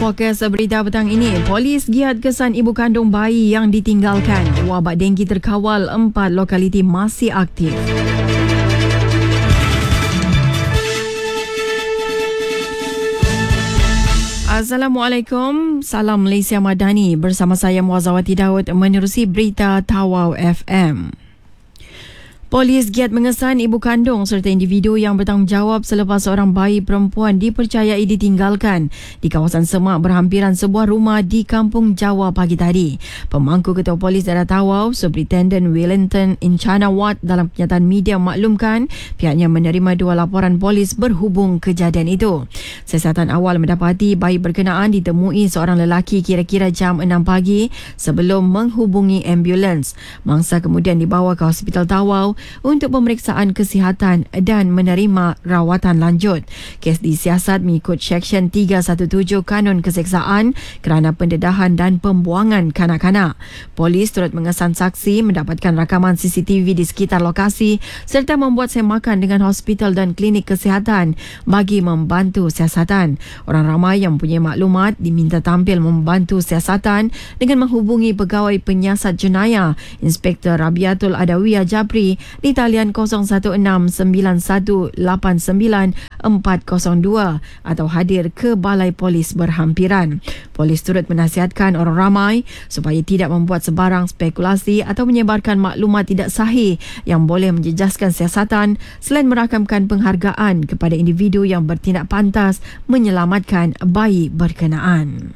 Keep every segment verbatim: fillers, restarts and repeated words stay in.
Fokus berita petang ini, polis giat kesan ibu kandung bayi yang ditinggalkan. Wabak denggi terkawal, empat lokaliti masih aktif. Assalamualaikum, salam Malaysia Madani. Bersama saya Muazzawati Daud menerusi berita Tawau F M. Polis giat mengesan ibu kandung serta individu yang bertanggungjawab selepas seorang bayi perempuan dipercayai ditinggalkan di kawasan semak berhampiran sebuah rumah di Kampung Jawa pagi tadi. Pemangku Ketua Polis Daerah Tawau, Superintendent Wellington Incana Watt, dalam kenyataan media maklumkan pihaknya menerima dua laporan polis berhubung kejadian itu. Siasatan awal mendapati bayi berkenaan ditemui seorang lelaki kira-kira jam enam pagi sebelum menghubungi ambulans. Mangsa kemudian dibawa ke Hospital Tawau untuk pemeriksaan kesihatan dan menerima rawatan lanjut. Kes disiasat mengikut Seksyen tiga tujuh belas Kanun Keseksaan kerana pendedahan dan pembuangan kanak-kanak. Polis turut mengesan saksi mendapatkan rakaman C C T V di sekitar lokasi serta membuat semakan dengan hospital dan klinik kesihatan bagi membantu siasatan. Orang ramai yang mempunyai maklumat diminta tampil membantu siasatan dengan menghubungi Pegawai Penyiasat Jenayah Inspektor Rabiatul Adawiyah Jabri di talian kosong satu enam sembilan satu lapan sembilan empat kosong dua atau hadir ke Balai Polis berhampiran. Polis turut menasihatkan orang ramai supaya tidak membuat sebarang spekulasi atau menyebarkan maklumat tidak sahih yang boleh menjejaskan siasatan selain merakamkan penghargaan kepada individu yang bertindak pantas menyelamatkan bayi berkenaan.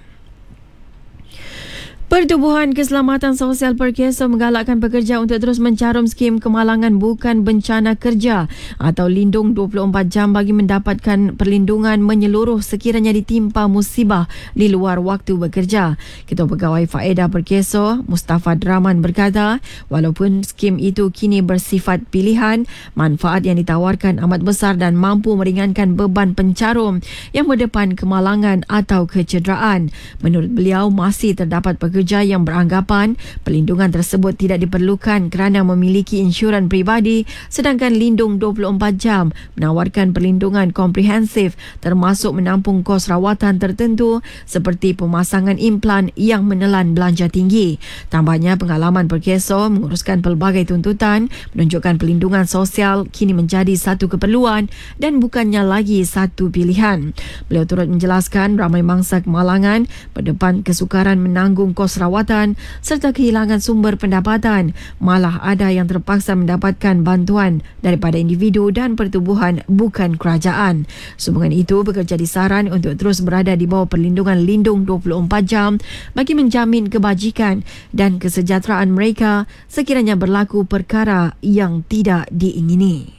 Pertubuhan Keselamatan Sosial Perkeso menggalakkan pekerja untuk terus mencarum skim kemalangan bukan bencana kerja atau lindung dua puluh empat jam bagi mendapatkan perlindungan menyeluruh sekiranya ditimpa musibah di luar waktu bekerja. Ketua Pegawai Faedah Perkeso, Mustafa Draman, berkata, walaupun skim itu kini bersifat pilihan, manfaat yang ditawarkan amat besar dan mampu meringankan beban pencarum yang berdepan kemalangan atau kecederaan. Menurut beliau, masih terdapat pekerja Pekerja yang beranggapan perlindungan tersebut tidak diperlukan kerana memiliki insyuran peribadi, sedangkan lindung dua puluh empat jam menawarkan perlindungan komprehensif termasuk menampung kos rawatan tertentu seperti pemasangan implan yang menelan belanja tinggi. Tambahnya, pengalaman Perkeso menguruskan pelbagai tuntutan menunjukkan perlindungan sosial kini menjadi satu keperluan dan bukannya lagi satu pilihan. Beliau turut menjelaskan ramai mangsa kemalangan berdepan kesukaran menanggung kos rawatan serta kehilangan sumber pendapatan. Malah ada yang terpaksa mendapatkan bantuan daripada individu dan pertubuhan bukan kerajaan. Sehubungan itu, pekerja disaran untuk terus berada di bawah perlindungan lindung dua puluh empat jam bagi menjamin kebajikan dan kesejahteraan mereka sekiranya berlaku perkara yang tidak diingini.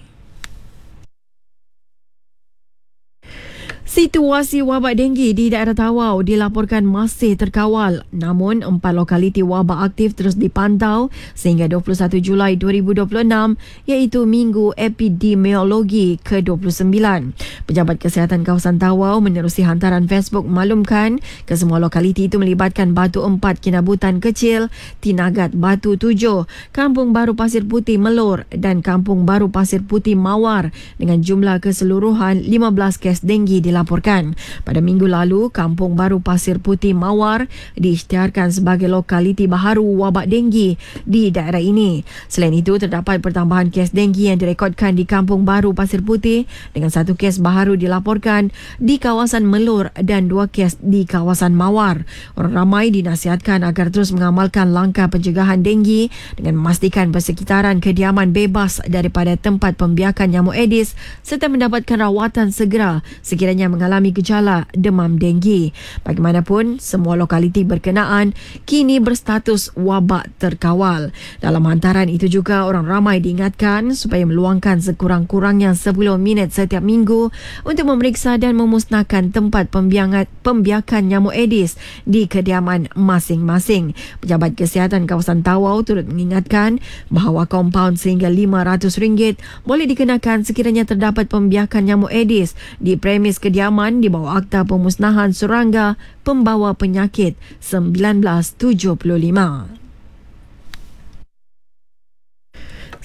Situasi wabak denggi di daerah Tawau dilaporkan masih terkawal, namun empat lokaliti wabak aktif terus dipantau sehingga dua puluh satu Julai dua ribu dua puluh enam, iaitu Minggu Epidemiologi ke dua puluh sembilan. Pejabat Kesihatan Kawasan Tawau menerusi hantaran Facebook maklumkan kesemua lokaliti itu melibatkan Batu Empat Kinabutan Kecil, Tinagat Batu Tujuh, Kampung Baru Pasir Putih Melur dan Kampung Baru Pasir Putih Mawar dengan jumlah keseluruhan lima belas kes denggi dilaporkan. Laporkan. Pada minggu lalu, Kampung Baru Pasir Putih Mawar diisytiharkan sebagai lokaliti baharu wabak denggi di daerah ini. Selain itu, terdapat pertambahan kes denggi yang direkodkan di Kampung Baru Pasir Putih dengan satu kes baharu dilaporkan di kawasan Melur dan dua kes di kawasan Mawar. Orang ramai dinasihatkan agar terus mengamalkan langkah pencegahan denggi dengan memastikan persekitaran kediaman bebas daripada tempat pembiakan nyamuk Aedes serta mendapatkan rawatan segera sekiranya mengalami gejala demam denggi. Bagaimanapun, semua lokaliti berkenaan kini berstatus wabak terkawal. Dalam hantaran itu juga, orang ramai diingatkan supaya meluangkan sekurang-kurangnya sepuluh minit setiap minggu untuk memeriksa dan memusnahkan tempat pembiakan, pembiakan nyamuk Aedes di kediaman masing-masing. Pejabat Kesihatan Kawasan Tawau turut mengingatkan bahawa kompaun sehingga lima ratus ringgit boleh dikenakan sekiranya terdapat pembiakan nyamuk Aedes di premis kediaman di bawah Akta Pemusnahan Serangga Pembawa Penyakit seribu sembilan ratus tujuh puluh lima.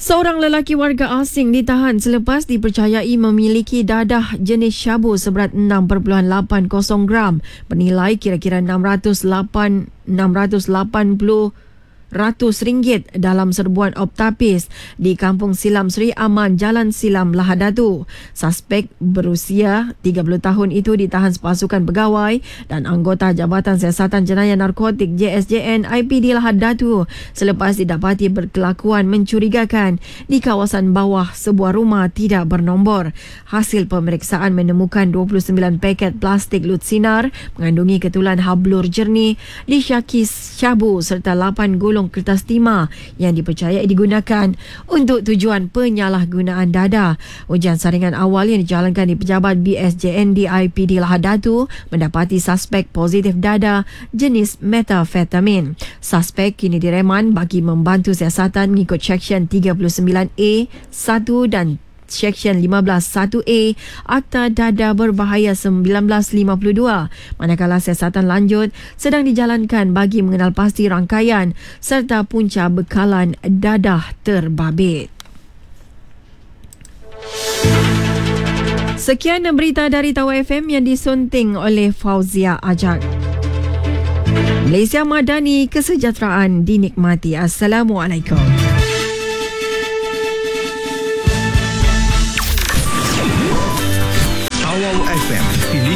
Seorang lelaki warga asing ditahan selepas dipercayai memiliki dadah jenis syabu seberat enam perpuluhan lapan kosong gram bernilai kira-kira enam ratus lapan puluh ratus ringgit dalam serbuan optapis di Kampung Silam Seri Aman, Jalan Silam, Lahad Datu. Suspek berusia tiga puluh tahun itu ditahan sepasukan pegawai dan anggota Jabatan Siasatan Jenayah Narkotik J S J N I P D Lahad Datu selepas didapati berkelakuan mencurigakan di kawasan bawah sebuah rumah tidak bernombor. Hasil pemeriksaan menemukan dua puluh sembilan paket plastik lut sinar mengandungi ketulan hablur jernih disyaki syabu serta lapan gulung kertas timah yang dipercayai digunakan untuk tujuan penyalahgunaan dadah. Ujian saringan awal yang dijalankan di pejabat B S J N D I P D Lahad Datu mendapati suspek positif dadah jenis metafetamin. Suspek kini direman bagi membantu siasatan mengikut Seksyen tiga puluh sembilan A satu dan Seksyen lima belas satu A Akta Dadah Berbahaya seribu sembilan ratus lima puluh dua, manakala siasatan lanjut sedang dijalankan bagi mengenal pasti rangkaian serta punca bekalan dadah terbabit. Sekian berita dari Tawa F M yang disunting oleh Fauzia Ajak. Malaysia Madani, kesejahteraan dinikmati. Assalamualaikum.